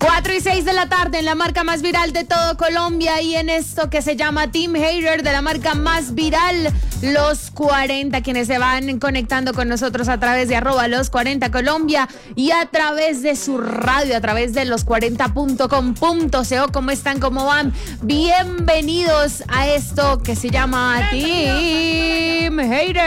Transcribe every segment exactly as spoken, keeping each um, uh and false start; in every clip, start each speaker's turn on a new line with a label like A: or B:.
A: cuatro y seis de la tarde en la marca más viral de todo Colombia y en esto que se llama Team Hater de la marca más viral, Los cuarenta, quienes se van conectando con nosotros a través de arroba Los cuarenta Colombia y a través de su radio, a través de los cuarenta punto com punto co. ¿Cómo están? ¿Cómo van? Bienvenidos a esto que se llama Team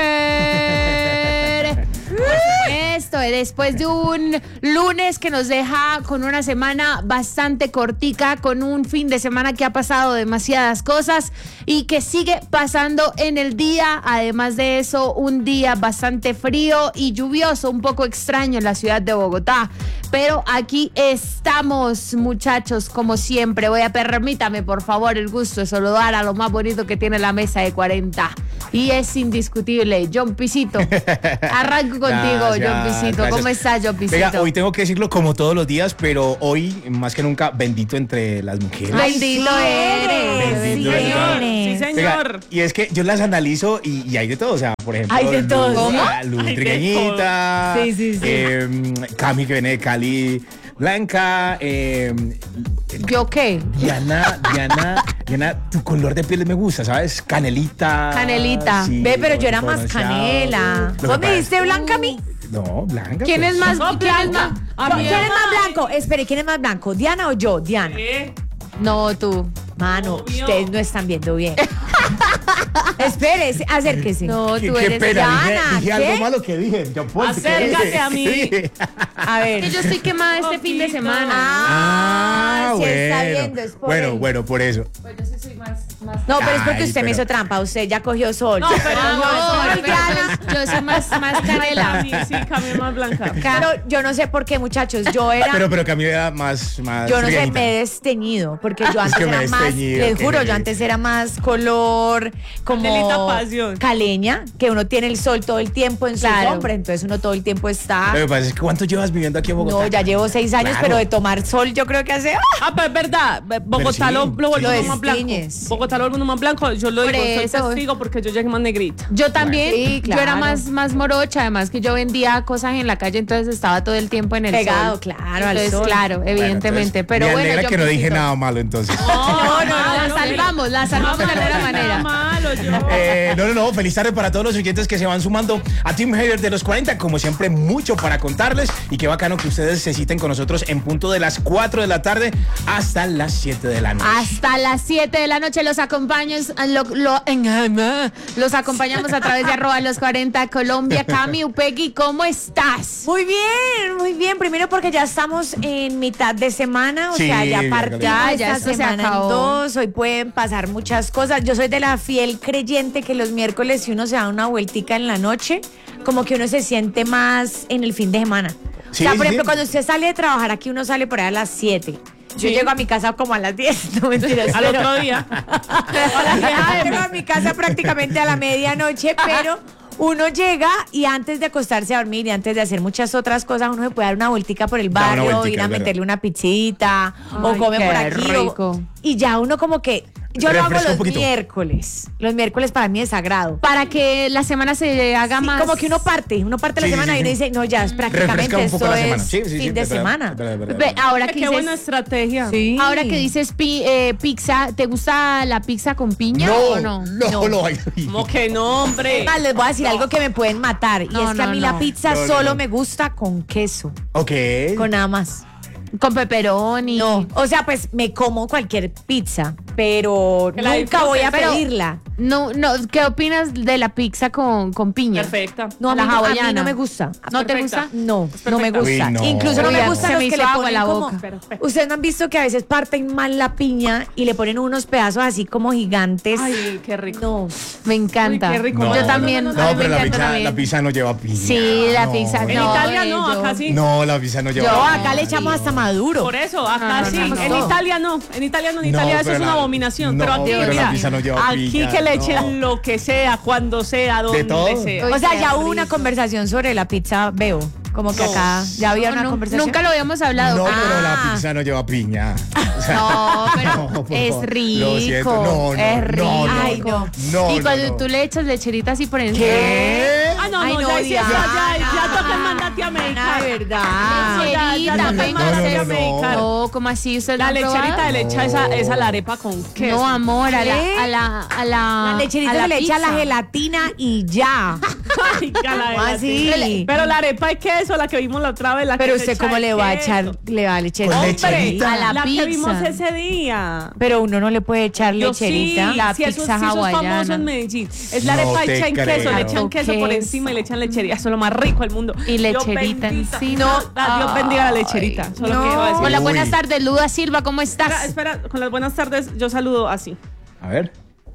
A: Hater. Esto después de un lunes que nos deja con una semana bastante cortica, con un fin de semana que ha pasado demasiadas cosas y que sigue pasando en el día. Además de eso, un día bastante frío y lluvioso, un poco extraño en la ciudad de Bogotá. Pero aquí estamos, muchachos, como siempre. Voy a permítame, por favor, el gusto de saludar a lo más bonito que tiene la mesa de cuarenta. Y es indiscutible, John Pisito. Arranco contigo, gracias, John Pisito. Gracias. ¿Cómo estás, John Pisito?
B: Venga, hoy tengo que decirlo como todos los días, pero hoy, más que nunca, bendito entre las mujeres.
A: Bendito
B: sí,
A: eres.
B: Bendito
A: sí,
B: eres.
A: sí,
C: señor.
B: Venga, y es que yo las analizo y, y hay de todo. O sea, por ejemplo,
A: hay de todo.
B: Luz,
A: ¿Cómo?
B: Luz Trigueñita,
A: sí, sí, sí.
B: Eh, Cami, que viene de Cali, Blanca, eh,
A: ¿yo qué?
B: Diana, Diana, Diana, tu color de piel me gusta, ¿sabes? Canelita.
A: Canelita.
B: Sí,
D: Ve, pero yo era más
B: pronunciado.
D: canela.
B: Lo
D: ¿Vos
B: que
D: me
B: pasa-
D: diste blanca a mí?
B: No, Blanca.
A: ¿Quién
B: pues.
A: es más?
C: No,
A: ¿Quién es
C: Blanca.
A: más?
C: A mí
D: ¿Quién es más
C: ama-
D: blanco? Espere, ¿quién es más blanco? ¿Diana o yo? Diana.
C: ¿Qué?
A: No, tú.
D: Mano,
C: Obvio.
D: ustedes no están viendo bien. Espere, acérquese.
A: No,
B: Qué,
A: tú
B: qué
A: eres
B: pena, dije,
D: Diana,
B: dije
D: ¿qué?
B: algo malo que dije. Yo, Ponce, ¿qué
C: Acércate
B: dije?
C: a mí.
B: ¿Qué dije?
D: A ver.
A: Que yo estoy quemada este fin de
C: Poquito.
A: semana.
D: Ah, sí
B: bueno.
D: está viendo, es por
B: bueno,
D: él.
B: bueno, por eso.
A: Pues yo sí soy más, más...
D: No, pero es porque
B: Ay,
D: usted me
B: pero-
D: hizo trampa. Usted ya cogió sol.
C: No, pero
A: Ah,
C: no,
A: no,
C: no,
A: pero
D: Diana.
A: yo, yo soy más, más canela.
C: Cami, sí, Cami es más blanca.
D: Pero yo no sé por qué, muchachos. Yo era.
B: Pero, pero Camila era más, más
D: Yo no sé,
B: trigueñita.
D: me he desteñido, porque yo
B: Es
D: antes
B: que me
D: era
B: he
D: más,
B: desteñido,
D: les
B: que
D: juro,
B: me-
D: yo antes era más color como
C: Canelita pasión.
D: caleña, que uno tiene el sol todo el tiempo en su
A: Claro.
D: sombra, entonces uno todo el tiempo está.
B: Lo que pasa es que ¿cuánto llevas viviendo aquí en Bogotá?
D: No, ya llevo seis años,
B: Claro.
D: pero de tomar sol yo creo que hace... ¡ah!
C: Ah, pero es verdad. Bogotá
B: sí,
C: lo, lo volvió
D: sí.
C: uno más blanco.
D: Destiñes.
C: Bogotá lo volvió uno más blanco. Yo lo
A: Por
C: digo, soy
A: eso.
C: testigo porque yo llegué más negrita.
A: Yo también,
D: Sí,
A: yo era
D: claro.
A: más, más morocha, además que yo vendía cosas en la calle, entonces estaba todo el tiempo en el
D: Pegado,
A: sol.
D: claro, al
A: Entonces,
D: sol.
A: claro,
B: Bueno,
A: evidentemente,
B: entonces,
A: pero
B: me
A: bueno,
B: alegra
A: yo
B: que no dije
A: poquito.
B: nada malo entonces.
A: No, no, no, la
C: no,
A: salvamos, la salvamos de alguna
C: Nada
A: manera.
C: malo, yo.
B: Eh, no, no, no, feliz tarde para todos los oyentes que se van sumando a Team Hater de los cuarenta. Como siempre, mucho para contarles y qué bacano que ustedes se citen con nosotros en punto de las cuatro de la tarde hasta las siete de la noche.
A: Hasta las siete de la noche los acompañamos, lo, lo- en- los acompañamos a través de arroba los cuarenta Colombia. Cami, Upegui, ¿cómo estás?
D: Muy bien, muy bien. Primero porque ya estamos en mitad de semana, o
B: Sí,
D: sea, ya
B: ya,
D: partimos
A: ya, ya
D: esta
A: esto se
D: semana en
A: acabó.
D: dos. Hoy pueden pasar muchas cosas. Yo soy de la fiel creyente que los miércoles, si uno se da una vueltica en la noche, como que uno se siente más en el fin de semana.
B: Sí,
D: o sea, por
B: sí,
D: ejemplo,
B: sí.
D: cuando usted sale de trabajar aquí, uno sale por ahí a las siete. Yo
C: Sí.
D: llego a mi casa como a las diez, no mentiras.
C: Al
D: pero-
C: otro día.
D: Llego a mi casa prácticamente a la medianoche, pero uno llega y antes de acostarse a dormir y antes de hacer muchas otras cosas, uno se puede dar una vueltica por el
B: Da una
D: barrio,
B: vueltica,
D: ir a
B: es verdad.
D: meterle una pizzita o
A: Ay,
D: come
A: qué
D: por aquí. o-
A: rico.
D: y ya uno como que... Yo lo hago
B: Refresca un
D: los
B: poquito.
D: miércoles. Los miércoles para mí es sagrado.
A: Para que la semana se haga
D: Sí,
A: más...
D: como que uno parte, uno parte la
B: Sí, sí,
D: semana
B: sí,
D: y uno
B: sí.
D: dice, no, ya es
B: Refresca
D: prácticamente
B: un poco
D: esto
B: la semana.
D: es
B: Sí, sí, sí,
D: fin de
B: es verdad,
D: semana.
B: es verdad, es verdad.
A: Ve, ahora que
C: Qué buena
A: dices,
C: estrategia.
D: Sí.
A: ahora que dices pi- eh, pizza, ¿te gusta la pizza con piña
B: No,
A: o no?
B: no, no, no.
C: Como que no, hombre.
D: Es más, les voy a decir algo que me pueden matar. Y
A: No,
D: es que a
A: no,
D: mí
A: no.
D: la pizza
B: No, no,
D: solo
B: no.
D: me gusta con queso,
B: Ok.
D: con nada más.
A: Con pepperoni.
D: No, o sea, pues me como cualquier pizza, pero
C: Que la
D: nunca voy a
C: disfrutes,
A: pero-
D: pedirla.
A: No, no, ¿qué opinas de la pizza con, con piña?
C: Perfecta.
D: No, a mí,
A: La
D: no- a mí
A: hawaiana.
D: no me gusta.
A: ¿No te
C: Perfecta.
A: gusta?
D: No,
C: Es
D: no me
C: perfecta.
D: gusta.
B: Uy, no.
D: Incluso no
A: Uy,
D: me
A: ya
D: gustan
A: se
D: los
A: me
D: que
A: hizo
D: le
A: agua
D: ponen
A: la
D: como...
A: boca.
C: Perfecto.
D: Ustedes no han visto que a veces parten mal la piña y le ponen unos pedazos así como gigantes.
C: Ay, qué rico.
D: No.
A: Me encanta.
C: Uy, qué rico.
B: No.
A: Yo también.
C: No,
B: No,
A: a mí me
B: pero la
A: encanta
B: pizza,
A: también.
B: la pizza no lleva piña.
A: Sí, la
B: No,
A: pizza,
C: En
A: no.
C: Italia no,
A: yo-
C: acá sí.
B: No, la pizza no lleva
D: No,
B: piña.
D: acá le echamos hasta maduro.
C: Por eso, acá
A: No, no,
C: sí.
A: no, no.
C: En Italia no. En Italia no. En
B: No,
C: Italia eso
B: pero
C: es una
B: la-
C: abominación.
B: no,
C: pero aquí,
B: pero la
C: mira,
B: pizza no lleva
C: aquí
B: piña,
C: que le
B: no.
C: echen lo que sea, cuando sea, donde
B: todo?
C: sea.
A: Uy,
D: O sea,
A: qué
D: ya hubo una
A: rico.
D: conversación sobre la pizza, veo. Como que
C: No.
D: acá ya había
A: No,
D: una
A: no,
D: conversación.
A: Nunca lo habíamos hablado.
B: No,
A: Ah,
B: pero la pizza no lleva piña. O sea,
A: No, pero
B: no, por
A: es
B: favor.
A: rico.
B: Lo siento. No, no,
A: es rico.
B: no, no.
D: Ay, no.
B: No,
A: y
B: no,
A: cuando
B: no.
A: tú le echas lecherita así por encima.
B: ¿Qué?
C: Ah, no,
D: Ay,
C: no,
D: no,
C: ya sí,
D: Diana.
C: ya, ya, ya toca mandarte a
D: Ah,
C: América.
D: de verdad.
C: No, ya, ya
A: Lecherita,
C: toca
A: venga,
C: mandarte a
B: no, no, no.
C: América.
A: No, No, ¿cómo así? ¿Ustedes
C: La
A: lo han probado?
C: lecherita le echa esa, esa la arepa con queso.
A: No, amor, a
D: ¿Qué?
A: la, a la, a la,
D: La lecherita
A: a la
D: se le echa la
A: pizza.
D: gelatina y ya.
C: Ay, la
D: ¿Cómo
C: gelatina.
D: así?
C: Pero la arepa de queso, la que vimos la otra vez, la
D: Pero
C: que se
D: usted
C: echa
D: cómo
C: de
D: le va a
C: queso.
D: echar, le va a echar
B: Con
C: Hombre,
B: lecherita.
A: a la
C: la
A: pizza.
C: que vimos ese día.
D: Pero uno no le puede echar
C: Yo sí,
D: lecherita.
A: La
C: si eso,
A: pizza
C: si eso es famoso
A: hawaiana.
C: en Medellín. Es la
B: No
C: arepa
B: te
C: hecha en queso,
B: creo.
C: le echan queso por
A: Queso.
C: encima y le echan lechería. Eso es lo más rico del mundo.
A: Y
C: Dios
A: lecherita
C: bendita.
A: encima.
C: No, ah, Dios bendiga la
A: Ay,
C: lecherita. Solo
D: no.
C: que iba a decir.
A: Hola,
B: Uy.
A: buenas tardes, Luda Silva, ¿cómo
C: Espera,
A: estás?
C: espera, con las buenas tardes yo saludo así.
B: A ver.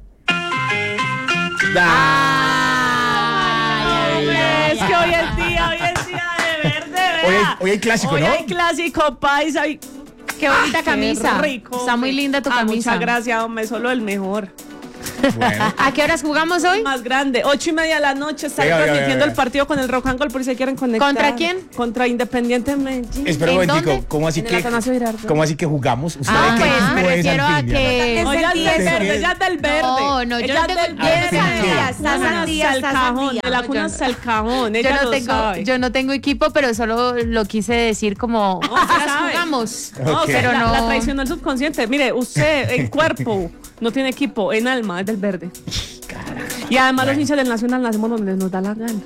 A: Ay, ay,
C: es que hoy es día, hoy es día de verde, vea.
B: Hoy hay- hoy hay clásico,
C: Hoy
B: ¿no?
C: hay clásico, paisa. y-
A: Qué bonita
C: Ah,
A: camisa.
C: Qué rico.
A: Está muy linda tu
C: Ah,
A: camisa.
C: Muchas gracias, hombre, solo el mejor.
B: Bueno.
A: ¿A qué horas jugamos hoy?
C: Más grande, ocho y media de la noche, está
B: Venga, venga,
C: transmitiendo
B: venga.
C: el partido con el Rock and Roll por si se quieren conectar.
A: ¿Contra quién?
C: Contra Independiente Medellín.
B: Espera un
A: ¿En
B: momentico,
A: dónde?
B: ¿cómo así
C: En el
B: que
C: Atanasio Girardot.
B: cómo así que jugamos? ¿Usted
A: Ah,
B: de qué
A: pues
B: equipo
A: me
B: es,
A: refiero a
B: Alpinia?
A: que...
C: No, ella es del
B: ¿Usted
C: verde,
B: qué?
C: ella es del verde.
A: No, no, yo
C: Ella
A: no
C: es
A: tengo-
C: del
A: yo
C: verde.
A: no tengo-
D: Sandía,
C: Está
D: sandía,
C: hasta el cajón,
D: sandía.
C: de la cuna hasta el cajón, ella
A: Yo no,
C: lo
A: tengo,
C: sabe.
A: yo no tengo equipo, pero solo lo quise decir como
C: No,
A: ¿a
C: se
A: qué horas
C: sabe.
A: jugamos?
C: No,
B: Ok.
C: pero
A: Pero
C: la,
A: no.
C: la traicionó el subconsciente. Mire, usted en cuerpo no tiene equipo, en alma es del verde. Y además los hinchas del Nacional nacemos donde nos da la gana.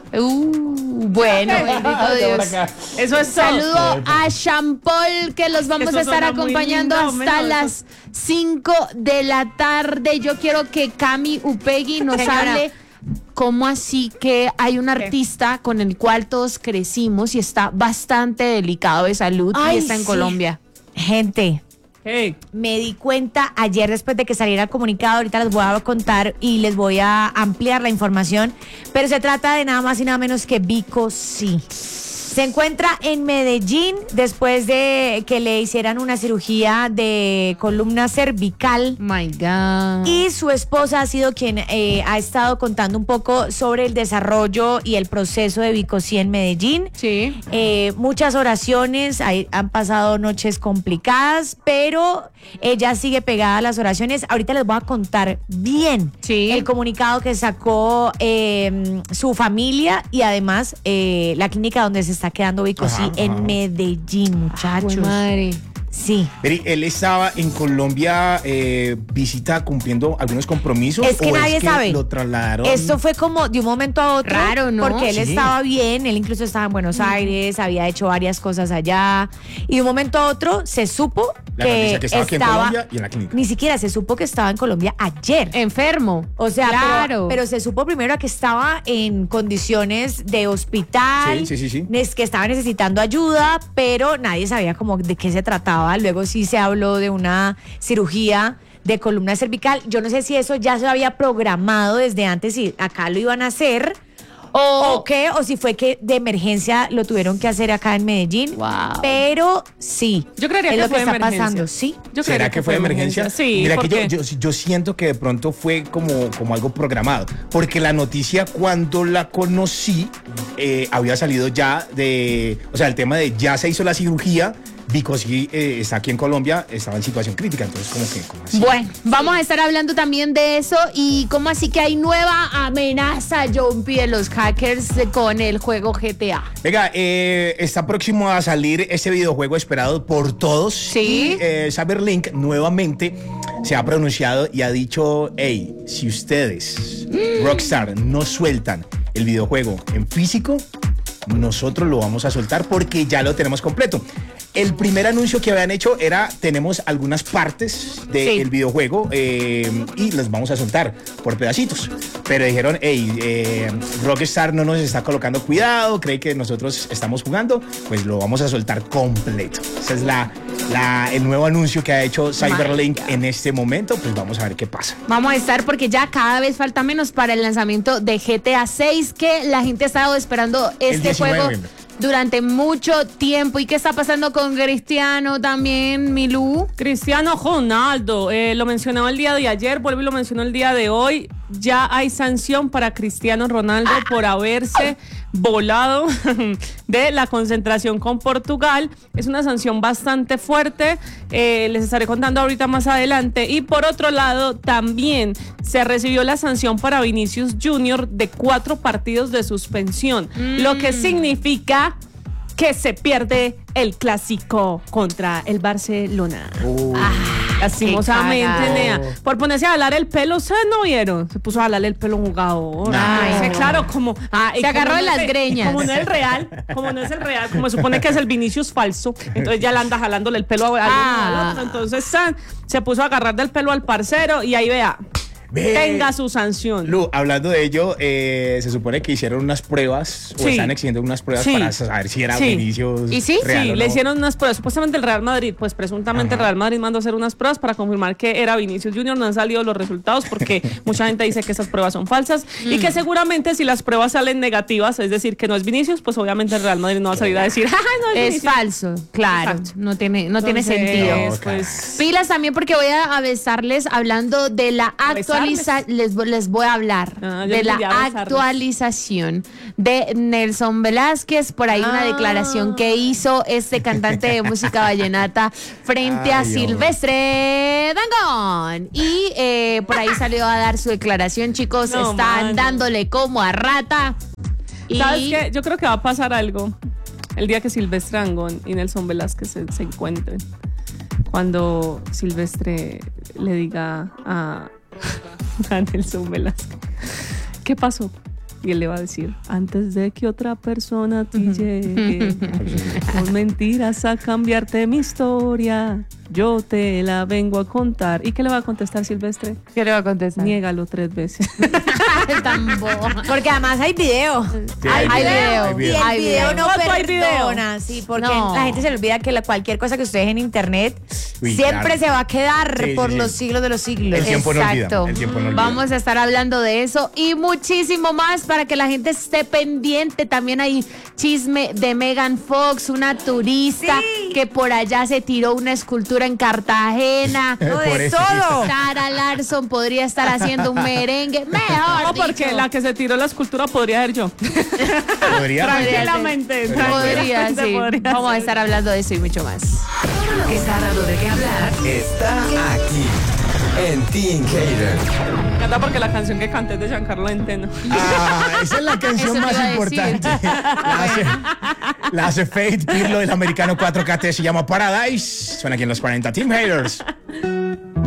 A: Uh, bueno, bendito
B: De por
A: Dios.
B: acá.
C: Eso es todo.
A: Saludo a Champol, que los vamos
C: Eso
A: a estar
C: suena muy
A: acompañando
C: lindo,
A: hasta
C: menos
A: las cinco de la tarde. Yo quiero que Cami Upegui nos
D: Señora.
A: hable. ¿Cómo así que hay un artista con el cual todos crecimos y está bastante delicado de salud
D: Ay,
A: y está en
D: sí.
A: Colombia?
D: Gente,
C: Hey,
D: me di cuenta ayer después de que saliera el comunicado, ahorita les voy a contar y les voy a ampliar la información, pero se trata de nada más y nada menos que Vico Sí. Se encuentra en Medellín después de que le hicieran una cirugía de columna cervical.
A: My God.
D: Y su esposa ha sido quien eh, ha estado contando un poco sobre el desarrollo y el proceso de Vico Sí en Medellín.
A: Sí.
D: Eh, muchas oraciones, hay- han pasado noches complicadas, pero ella sigue pegada a las oraciones. Ahorita les voy a contar bien
A: Sí.
D: el comunicado que sacó eh, su familia y además eh, la clínica donde se está quedando Vico Sí
B: Ajá,
D: en
B: ajá.
D: Medellín, muchachos.
A: Jue madre.
D: Sí.
B: Veri, él estaba en Colombia eh, visita cumpliendo algunos compromisos.
D: Es que
B: o
D: nadie
B: es que
D: sabe.
B: Lo trasladaron.
D: Esto fue como de un momento a otro.
A: Raro, ¿no?
D: Porque él
B: Sí.
D: estaba bien, él incluso estaba en Buenos Aires, había hecho varias cosas allá. Y de un momento a otro se supo
B: La
D: que,
B: noticia que estaba aquí en
D: estaba.
B: Colombia y en la clínica.
D: Ni siquiera se supo que estaba en Colombia ayer.
A: Enfermo.
D: O sea,
A: claro.
D: pero, pero se supo primero que estaba en condiciones de hospital,
B: Sí, sí, sí, sí.
D: nes- que estaba necesitando ayuda, pero nadie sabía como de qué se trataba. Luego sí se habló de una cirugía de columna cervical. Yo no sé si eso ya se había programado desde antes y acá lo iban a hacer. O, o qué, o si fue que de emergencia lo tuvieron que hacer acá en Medellín.
A: Wow.
D: Pero sí.
C: Yo creería
D: es
C: que
D: lo
C: fue
D: que
C: de
D: está
C: emergencia.
D: pasando, sí.
C: yo
B: ¿Será
C: creería
B: que fue de emergencia?
C: Sí,
B: Mira, que
C: porque
B: yo, yo, yo siento que de pronto fue como, como algo programado. Porque la noticia, cuando la conocí, eh, había salido ya de. O sea, el tema de ya se hizo la cirugía. Vico Sí eh, está aquí en Colombia, estaba en situación crítica. Entonces, como que. Como así.
A: Bueno, vamos a estar hablando también de eso y cómo así que hay nueva amenaza, Jumpy, de los hackers con el juego G T A.
B: Venga, eh, está próximo a salir este videojuego esperado por todos.
A: Sí.
B: Y eh, Cyberlink nuevamente se ha pronunciado y ha dicho, hey, si ustedes, Rockstar, no sueltan el videojuego en físico, nosotros lo vamos a soltar porque ya lo tenemos completo. El primer anuncio que habían hecho era, tenemos algunas partes del
A: Sí.
B: videojuego eh, y las vamos a soltar por pedacitos. Pero dijeron, hey, eh, Rockstar no nos está colocando cuidado, cree que nosotros estamos jugando, pues lo vamos a soltar completo. Ese es la, la, el nuevo anuncio que ha hecho Cyberlink en este momento, pues vamos a ver qué pasa.
A: Vamos a estar porque ya cada vez falta menos para el lanzamiento de G T A seis, que la gente ha estado esperando este
B: diecinueve de
A: juego
B: noviembre.
A: durante mucho tiempo. ¿Y qué está pasando con Cristiano también, Milú?
C: Cristiano Ronaldo, eh, lo mencionaba el día de ayer, vuelvo y lo mencionó el día de hoy. Ya hay sanción para Cristiano Ronaldo por haberse volado de la concentración con Portugal. Es una sanción bastante fuerte, eh, les estaré contando ahorita más adelante. Y por otro lado, también se recibió la sanción para Vinicius Junior de cuatro partidos de suspensión, lo que significa que se pierde el clásico contra el Barcelona.
B: Uh,
C: Lastimosamente,
A: qué cagado.
C: Nea. Por ponerse a jalar el pelo, ¿ustedes no vieron? Se puso a jalarle el pelo a un jugador.
B: Ay,
C: Sí,
A: no.
C: claro, como. ah, y
A: Se agarró
C: como
A: de
C: no
A: las
C: es-
A: greñas.
C: Como no es el real, como no es el real, como se supone que es el Vinicius falso, entonces ya le anda jalándole el pelo a, a-
A: Ah.
C: al otro. Entonces San se puso a agarrar del pelo al parcero y ahí vea.
B: Ve.
C: Tenga su sanción.
B: Lu, hablando de ello, eh, se supone que hicieron unas pruebas, o
C: Sí.
B: están exigiendo unas pruebas
C: Sí.
B: para saber si era
C: Sí.
B: Vinicius
A: ¿Y sí?
B: real
C: Sí,
B: o
C: le
B: no.
C: hicieron unas pruebas. Supuestamente el Real Madrid, pues presuntamente
B: Ajá.
C: el Real Madrid mandó a hacer unas pruebas para confirmar que era Vinicius Junior. No han salido los resultados porque mucha gente dice que esas pruebas son falsas y que seguramente si las pruebas salen negativas, es decir, que no es Vinicius, pues obviamente el Real Madrid no va a salir a decir, ¡ah, no es
A: Es
C: Vinicius!
A: falso, claro.
C: Exacto.
A: No tiene, no tiene
C: Entonces,
A: sentido.
B: No,
C: pues,
A: Pilas también porque voy a avesarles hablando de la actualización, les, vo- les voy a hablar
C: Ah, yo
A: de la
C: entendí avanzarles.
A: actualización de Nelson Velázquez, por ahí una
C: Ah.
A: declaración que hizo este cantante de música vallenata frente a
B: Ay, hombre.
A: Silvestre Dangond. Y eh, por ahí salió a dar su declaración, chicos,
C: No,
A: están
C: mano.
A: dándole como a rata. Y
C: ¿sabes qué? Yo creo que va a pasar algo el día que Silvestre Dangond y Nelson Velázquez se, se encuentren. Cuando Silvestre le diga a, a Nelson Velázquez, ¿qué pasó? Y él le va a decir, antes de que otra persona a ti llegue, con mentiras a cambiarte mi historia, yo te la vengo a contar. ¿Y qué le va a contestar Silvestre?
A: ¿Qué le va a contestar?
C: Niégalo tres veces.
A: Tan bobo.
D: Porque además hay video.
B: Sí,
A: Hay video.
B: hay
D: Y
B: video.
D: el
A: Hay
D: video
A: video.
D: no
C: ¿Cuánto hay video?
D: perdona, sí, porque
A: No.
D: la gente se le olvida que la- cualquier cosa que ustedes en internet
B: Uy,
D: siempre
B: claro.
D: se va a quedar
B: Sí, sí,
D: por
B: sí.
D: los siglos de los siglos.
B: El tiempo no olvida,
A: Exacto.
B: el tiempo no olvida.
A: Vamos a estar hablando de eso y muchísimo más para que la gente esté pendiente. También hay chisme de Megan Fox, una turista
D: Sí.
A: que por allá se tiró una escultura en Cartagena.
D: No,
B: Por
D: de
B: eso.
D: todo.
A: Sara Larson podría estar haciendo un merengue. Mejor
C: No, porque
A: dicho.
C: la que se tiró la escultura podría ser yo.
B: ¿Podría?
C: Tranquilamente.
A: Podría,
C: tranquilamente
A: sí.
C: podría
A: Vamos a
C: ser.
A: estar hablando de eso y mucho más.
E: Todo lo que está dando de qué hablar está aquí en Teen Hater.
C: Me encanta porque la canción que canté es de Giancarlo Enteno.
B: Ah, esa es la canción
A: Eso
B: más
A: te iba a
B: importante.
A: decir.
B: La hace, la hace Faith Pirlo, el americano cuatro K T, se llama Paradise. Suena aquí en los cuarenta Team Haters.